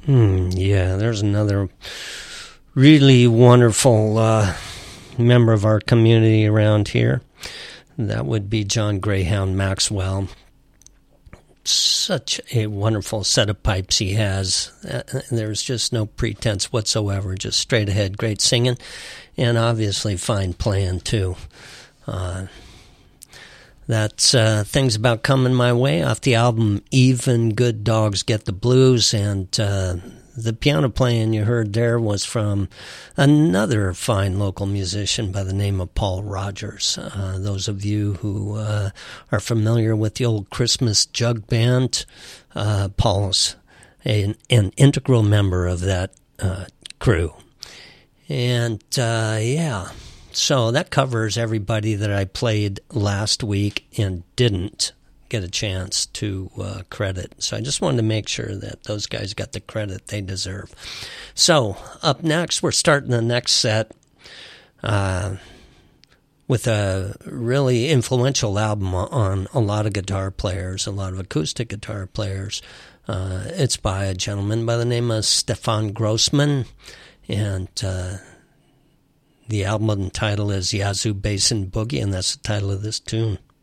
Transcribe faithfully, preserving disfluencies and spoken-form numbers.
Hmm, yeah, there's another really wonderful uh, member of our community around here. That would be John Greyhound Maxwell. Such a wonderful set of pipes he has. Uh, there's just no pretense whatsoever, just straight ahead, great singing, and obviously fine playing too. Uh, that's uh, Things About Coming My Way off the album Even Good Dogs Get the Blues, and uh, the piano playing you heard there was from another fine local musician by the name of Paul Rogers. Uh, those of you who uh, are familiar with the old Christmas Jug Band, uh, Paul's an, an integral member of that uh, crew. And, uh, yeah, so that covers everybody that I played last week and didn't get a chance to uh, credit. So I just wanted to make sure that those guys got the credit they deserve. So up next, we're starting the next set uh, with a really influential album on a lot of guitar players, a lot of acoustic guitar players. Uh, it's by a gentleman by the name of Stefan Grossman, and uh, the album title is Yazoo Basin Boogie, and that's the title of this tune.